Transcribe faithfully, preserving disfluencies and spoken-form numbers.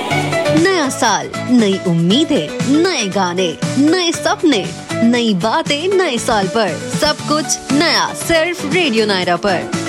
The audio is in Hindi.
नया साल, नई उम्मीदें, नए गाने, नए सपने, नई बातें नए साल पर। सब कुछ नया सिर्फ रेडियो नायरा पर।